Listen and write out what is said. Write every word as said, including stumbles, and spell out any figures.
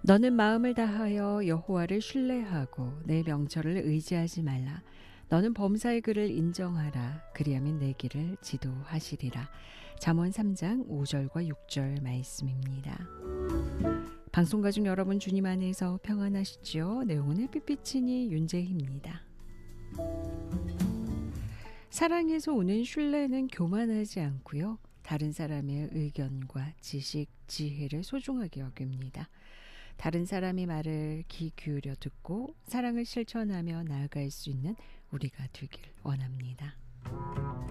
너는 마음을 다하여 여호와를 신뢰하고 내 명철을 의지하지 말라. 너는 범사의 글을 인정하라. 그리하면 내 길을 지도하시리라. 잠언 삼 장 오 절과 육 절 말씀입니다. 방송 가족 여러분, 주님 안에서 평안하시죠? 내용은 햇빛비치니 윤재희입니다. 사랑에서 오는 신뢰는 교만하지 않고요. 다른 사람의 의견과 지식, 지혜를 소중하게 여깁니다. 다른 사람의 말을 귀 기울여 듣고 사랑을 실천하며 나아갈 수 있는 우리가 되길 원합니다.